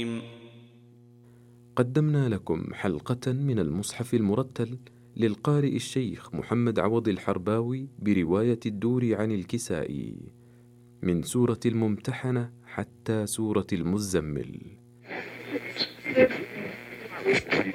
قدمنا لكم حلقة من المصحف المرتل للقارئ الشيخ محمد عوض الحرباوي برواية الدور عن الكسائي، من سورة الممتحنة حتى سورة المزمل.